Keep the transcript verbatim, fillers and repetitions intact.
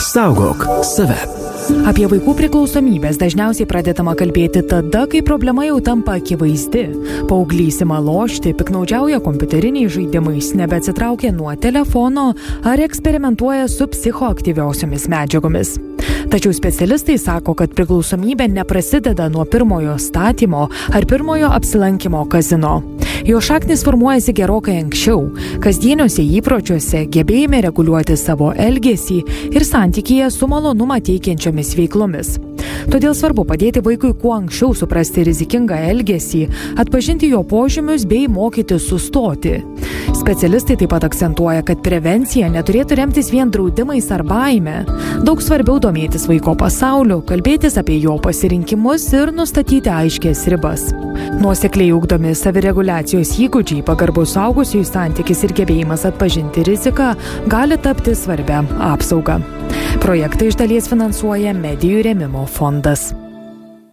Saugok save. Apie vaikų priklausomybės dažniausiai pradedama kalbėti tada, kai problema jau tampa akivaizdi. Paauglys ima lošti, piknaudžiauja kompiuteriniais žaidimais, nebeatsitraukia nuo telefono ar eksperimentuoja su psichoaktyviosiomis medžiagomis. Tačiau specialistai sako, kad priklausomybė neprasideda nuo pirmojo statymo ar pirmojo apsilankimo kazino. Jo šaknis formuojasi gerokai anksčiau, kasdieniuose įpročiuose, gebėjime reguliuoti savo elgesį ir santykyje su malonumą teikiančiomis veiklomis. Todėl svarbu padėti vaikui kuo anksčiau suprasti rizikingą elgesį, atpažinti jo požymius bei mokyti sustoti. Specialistai taip pat akcentuoja, kad prevencija neturėtų remtis vien draudimais ar baime. Daug svarbiau domėtis vaiko pasauliu, kalbėtis apie jo pasirinkimus ir nustatyti aiškias ribas. Nuosekliai ugdomi savireguliacijos įgūdžiai, pagarbus suaugusiųjų santykis ir gebėjimas atpažinti riziką gali tapti svarbia apsauga. Projektą iš dalies finansuoja Medijų rėmimo fondas.